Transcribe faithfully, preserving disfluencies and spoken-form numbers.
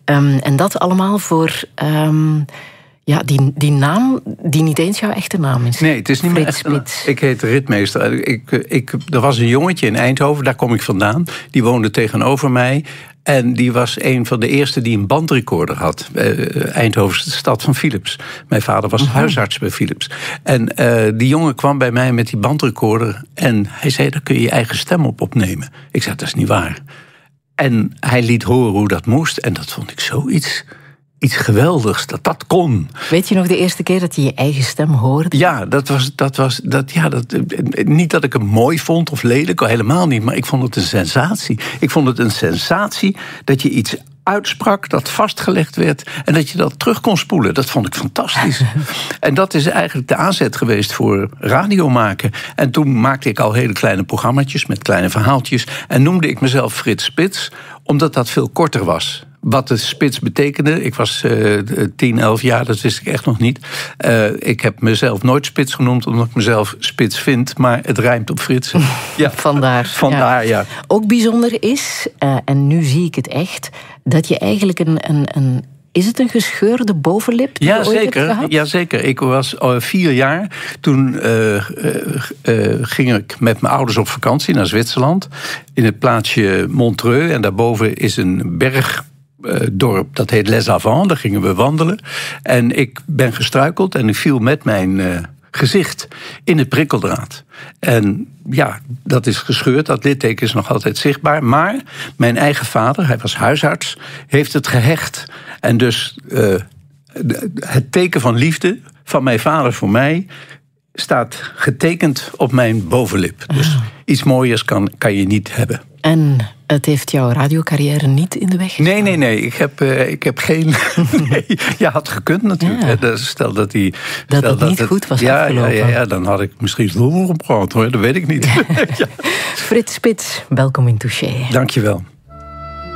Um, en dat allemaal voor... Um, ja, die, die naam die niet eens jouw echte naam is. Nee, het is niet Frits meer Spits. Ik heet Ritmeester. Ik, ik, er was een jongetje in Eindhoven, daar kom ik vandaan. Die woonde tegenover mij. En die was een van de eerste die een bandrecorder had. Uh, Eindhoven is de stad van Philips. Mijn vader was uh-huh. huisarts bij Philips. En uh, die jongen kwam bij mij met die bandrecorder. En hij zei, daar kun je je eigen stem op opnemen. Ik zei, dat is niet waar. En hij liet horen hoe dat moest. En dat vond ik zoiets... Iets geweldigs, dat dat kon. Weet je nog de eerste keer dat je je eigen stem hoorde? Ja, dat was, dat was dat, ja, dat, niet dat ik hem mooi vond of lelijk, helemaal niet. Maar ik vond het een sensatie. Ik vond het een sensatie dat je iets uitsprak, dat vastgelegd werd... en dat je dat terug kon spoelen. Dat vond ik fantastisch. En dat is eigenlijk de aanzet geweest voor radio maken. En toen maakte ik al hele kleine programmaatjes met kleine verhaaltjes... en noemde ik mezelf Frits Spits, omdat dat veel korter was. Wat de Spits betekende, ik was uh, tien, elf jaar, dat wist ik echt nog niet. Uh, ik heb mezelf nooit Spits genoemd, omdat ik mezelf Spits vind... maar het rijmt op Frits. Ja, vandaar. Vandaar, ja. ja. Ook bijzonder is, uh, en nu zie ik het echt... dat je eigenlijk een... een, een is het een gescheurde bovenlip? Ja, zeker. Ja, zeker. Ik was uh, vier jaar. Toen uh, uh, uh, ging ik met mijn ouders op vakantie naar Zwitserland. In het plaatsje Montreux. En daarboven is een berg... dorp, dat heet Les Avants, daar gingen we wandelen. En ik ben gestruikeld en ik viel met mijn uh, gezicht in het prikkeldraad. En ja, dat is gescheurd, dat litteken is nog altijd zichtbaar. Maar mijn eigen vader, hij was huisarts, heeft het gehecht. En dus uh, het teken van liefde van mijn vader voor mij... staat getekend op mijn bovenlip. Dus ah. iets mooiers kan, kan je niet hebben. En het heeft jouw radiocarrière niet in de weg gestaan? Nee, nee, nee. Ik heb, uh, ik heb geen... nee. Ja, had gekund natuurlijk. Ja. Stel dat hij... Dat het niet het, goed was ja, afgelopen. Ja, ja, ja, dan had ik misschien zo gepraat, hoor. Dat weet ik niet. Ja. Frits Spits, welkom in Touché. Dank je wel.